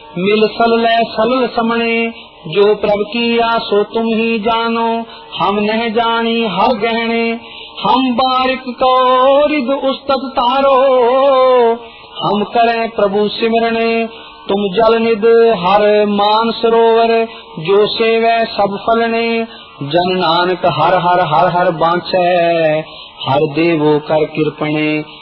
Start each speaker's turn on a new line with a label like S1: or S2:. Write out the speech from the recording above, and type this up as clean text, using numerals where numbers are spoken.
S1: मिल सललै सलल समणे, जो प्रभ किया सो तुम ही जानो, हम नह जानी हर गहने, हम बारिक को रिद उस्तत तारो, हम करें प्रभु सिमरने, तुम जल निद हर मान सरोवर, जो सेवै सब फलने, जन नानक हर हर हर हर बाँचै, हर देवो कर कृपणे।